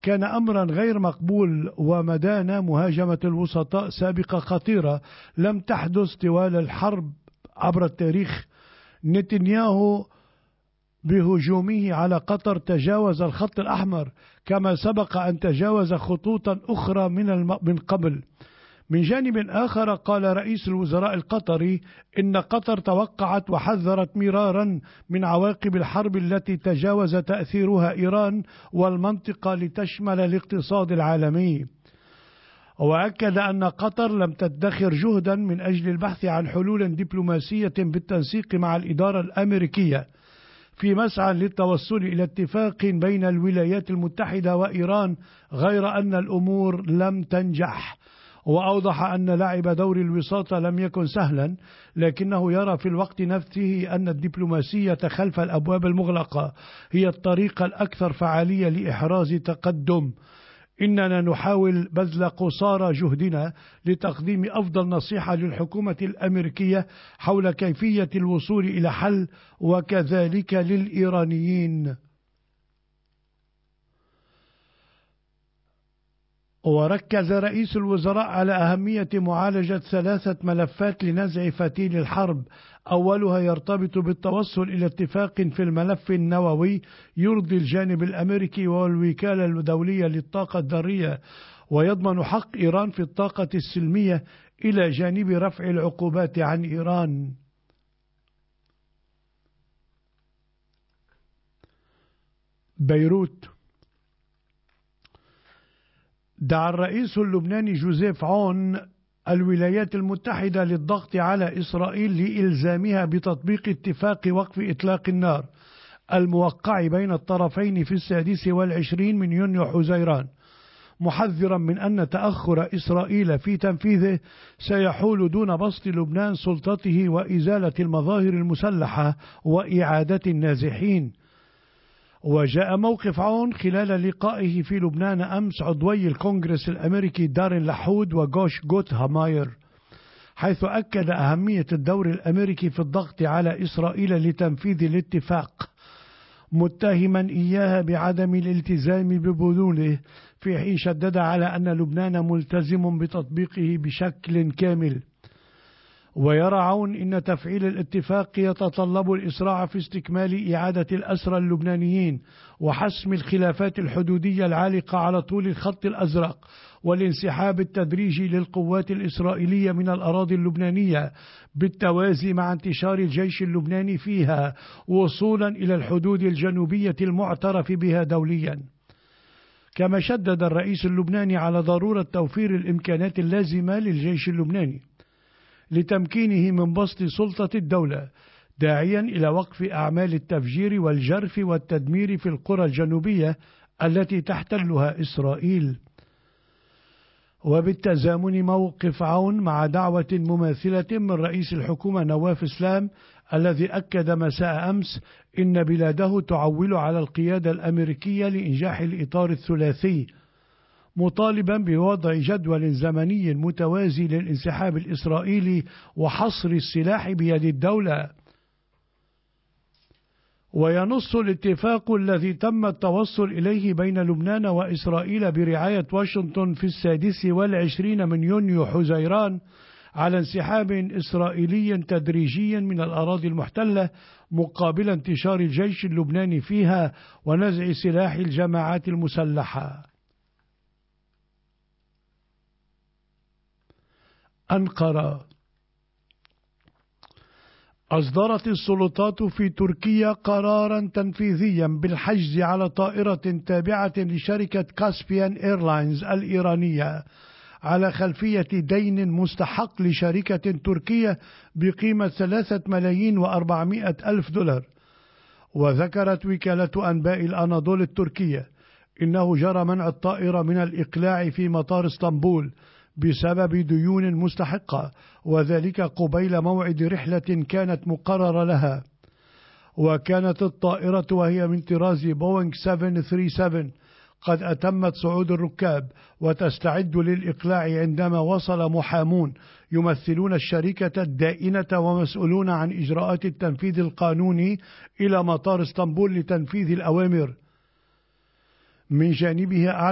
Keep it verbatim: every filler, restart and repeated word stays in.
كان أمرا غير مقبول، ومدانا مهاجمة الوسطاء سابقة خطيرة لم تحدث طوال الحرب عبر التاريخ. نتنياهو بهجومه على قطر تجاوز الخط الأحمر، كما سبق أن تجاوز خطوطا أخرى من الم... من قبل. من جانب آخر، قال رئيس الوزراء القطري إن قطر توقعت وحذرت مرارا من عواقب الحرب التي تجاوز تأثيرها إيران والمنطقة لتشمل الاقتصاد العالمي. وأكد أن قطر لم تدخر جهدا من أجل البحث عن حلول دبلوماسية بالتنسيق مع الإدارة الأمريكية في مسعى للتوصل إلى اتفاق بين الولايات المتحدة وإيران، غير أن الأمور لم تنجح. وأوضح أن لعب دور الوساطة لم يكن سهلا، لكنه يرى في الوقت نفسه أن الدبلوماسية خلف الأبواب المغلقة هي الطريقة الأكثر فعالية لإحراز تقدم. إننا نحاول بذل قصارى جهدنا لتقديم أفضل نصيحة للحكومة الأمريكية حول كيفية الوصول إلى حل، وكذلك للإيرانيين. وركز رئيس الوزراء على أهمية معالجة ثلاثة ملفات لنزع فتيل الحرب. أولها يرتبط بالتوصل إلى اتفاق في الملف النووي يرضي الجانب الأمريكي والوكالة الدولية للطاقة الذرية، ويضمن حق إيران في الطاقة السلمية إلى جانب رفع العقوبات عن إيران. بيروت. دعا الرئيس اللبناني جوزيف عون الولايات المتحدة للضغط على إسرائيل لإلزامها بتطبيق اتفاق وقف إطلاق النار الموقع بين الطرفين في السادس والعشرين من يونيو حزيران، محذرا من أن تأخر إسرائيل في تنفيذه سيحول دون بسط لبنان سلطته وإزالة المظاهر المسلحة وإعادة النازحين. وجاء موقف عون خلال لقائه في لبنان أمس عضوي الكونغرس الأمريكي دارين لحود وجوش جوت هاماير، حيث أكد أهمية الدور الأمريكي في الضغط على إسرائيل لتنفيذ الاتفاق، متهما إياها بعدم الالتزام ببذوله، في حين شدد على أن لبنان ملتزم بتطبيقه بشكل كامل. ويرى عون إن تفعيل الاتفاق يتطلب الإسراع في استكمال إعادة الأسرى اللبنانيين وحسم الخلافات الحدودية العالقة على طول الخط الأزرق، والانسحاب التدريجي للقوات الإسرائيلية من الأراضي اللبنانية بالتوازي مع انتشار الجيش اللبناني فيها وصولا إلى الحدود الجنوبية المعترف بها دوليا. كما شدد الرئيس اللبناني على ضرورة توفير الإمكانات اللازمة للجيش اللبناني لتمكينه من بسط سلطة الدولة، داعيا إلى وقف أعمال التفجير والجرف والتدمير في القرى الجنوبية التي تحتلها إسرائيل. وبالتزامن موقف عون مع دعوة مماثلة من رئيس الحكومة نواف إسلام، الذي أكد مساء أمس إن بلاده تعول على القيادة الأمريكية لإنجاح الإطار الثلاثي، مطالبا بوضع جدول زمني متوازي للانسحاب الإسرائيلي وحصر السلاح بيد الدولة. وينص الاتفاق الذي تم التوصل إليه بين لبنان وإسرائيل برعاية واشنطن في السادس والعشرين من يونيو حزيران على انسحاب إسرائيلي تدريجي من الأراضي المحتلة مقابل انتشار الجيش اللبناني فيها ونزع سلاح الجماعات المسلحة. أنقرة. أصدرت السلطات في تركيا قرارا تنفيذيا بالحجز على طائرة تابعة لشركة كاسبيان إيرلاينز الإيرانية على خلفية دين مستحق لشركة تركية بقيمة ثلاثة ملايين وأربعمائة ألف دولار. وذكرت وكالة أنباء الأناضول التركية إنه جرى منع الطائرة من الإقلاع في مطار اسطنبول بسبب ديون مستحقة، وذلك قبيل موعد رحلة كانت مقررة لها. وكانت الطائرة وهي من طراز بوينغ سبعمائة وسبعة وثلاثين قد أتمت صعود الركاب وتستعد للإقلاع عندما وصل محامون يمثلون الشركة الدائنة ومسؤولون عن إجراءات التنفيذ القانوني إلى مطار اسطنبول لتنفيذ الأوامر. من جانبها